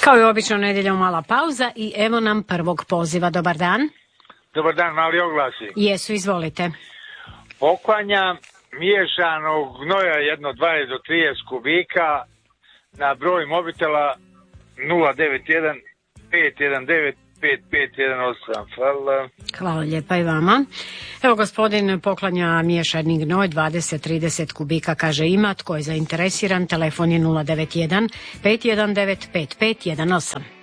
Kao i obično nedjeljom mala pauza i evo nam prvog poziva. Dobar dan. Dobar dan, mali oglasi. Jesu, izvolite. Poklanja miješanog gnoja jedno 20 do 30 kubika na broj mobitela 091 519 5518. Hvala. Hvala lijepa i vama. Evo, gospodin poklanja miješani gnoj 20-30 kubika, kaže ima. Tko je zainteresiran? Telefon je 091 519 5518.